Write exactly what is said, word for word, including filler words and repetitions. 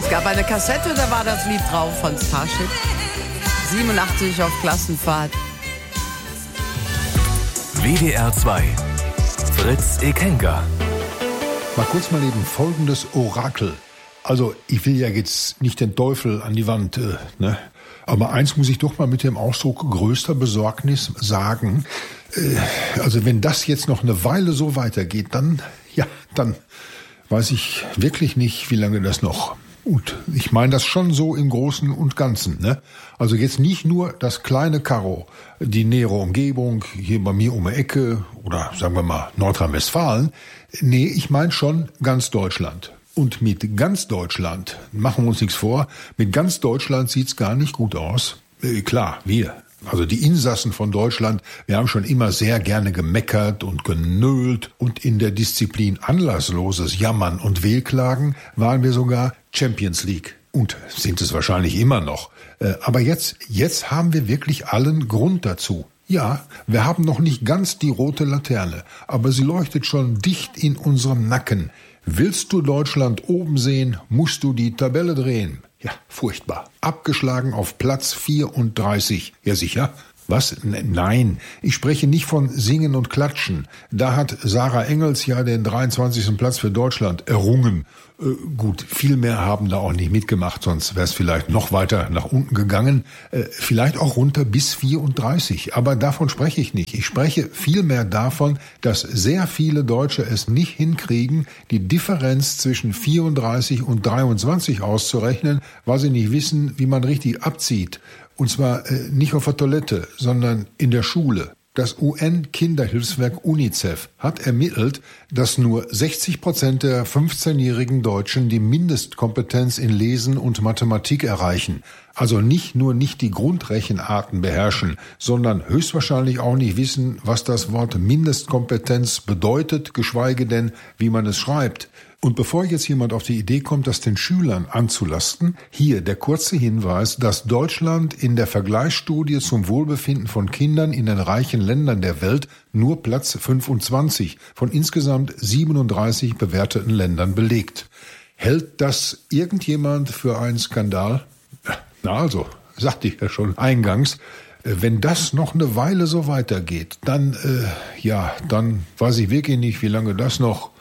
Es gab eine Kassette, da war das Lied drauf von Starship. siebenundachtzig auf Klassenfahrt. W D R zwei. Fritz Ekenga. Mal kurz mal eben folgendes Orakel. Also ich will ja jetzt nicht den Teufel an die Wand, äh, ne? Aber eins muss ich doch mal mit dem Ausdruck größter Besorgnis sagen. Äh, also wenn das jetzt noch eine Weile so weitergeht, dann, ja, dann weiß ich wirklich nicht, wie lange das noch. Und ich meine das schon so im Großen und Ganzen, ne? Also jetzt nicht nur das kleine Karo, die nähere Umgebung, hier bei mir um die Ecke oder sagen wir mal Nordrhein-Westfalen. Nee, ich meine schon ganz Deutschland. Und mit ganz Deutschland, machen wir uns nichts vor, mit ganz Deutschland sieht's gar nicht gut aus. Äh, klar, wir. Also die Insassen von Deutschland, wir haben schon immer sehr gerne gemeckert und genölt und in der Disziplin anlassloses Jammern und Wehklagen waren wir sogar Champions League und sind es wahrscheinlich immer noch. Aber jetzt, jetzt haben wir wirklich allen Grund dazu. Ja, wir haben noch nicht ganz die rote Laterne, aber sie leuchtet schon dicht in unserem Nacken. Willst du Deutschland oben sehen, musst du die Tabelle drehen. Ja, furchtbar. Abgeschlagen auf Platz vierunddreißig. Ja, sicher? Was? Nein, ich spreche nicht von Singen und Klatschen. Da hat Sarah Engels ja den dreiundzwanzigsten Platz für Deutschland errungen. Äh, gut, viel mehr haben da auch nicht mitgemacht, sonst wäre es vielleicht noch weiter nach unten gegangen. Äh, vielleicht auch runter bis vierunddreißig. Aber davon spreche ich nicht. Ich spreche vielmehr davon, dass sehr viele Deutsche es nicht hinkriegen, die Differenz zwischen vierunddreißig und dreiundzwanzig auszurechnen, weil sie nicht wissen, wie man richtig abzieht. Und zwar äh, nicht auf der Toilette, sondern in der Schule. Das U N-Kinderhilfswerk UNICEF hat ermittelt, dass nur sechzig Prozent der fünfzehnjährigen Deutschen die Mindestkompetenz in Lesen und Mathematik erreichen. Also nicht nur nicht die Grundrechenarten beherrschen, sondern höchstwahrscheinlich auch nicht wissen, was das Wort Mindestkompetenz bedeutet, geschweige denn, wie man es schreibt. Und bevor jetzt jemand auf die Idee kommt, das den Schülern anzulasten, hier der kurze Hinweis, dass Deutschland in der Vergleichsstudie zum Wohlbefinden von Kindern in den reichen Ländern der Welt nur Platz fünfundzwanzig von insgesamt siebenunddreißig bewerteten Ländern belegt. Hält das irgendjemand für einen Skandal? Na also, sagte ich ja schon eingangs. Wenn das noch eine Weile so weitergeht, dann, äh, ja, dann weiß ich wirklich nicht, wie lange das noch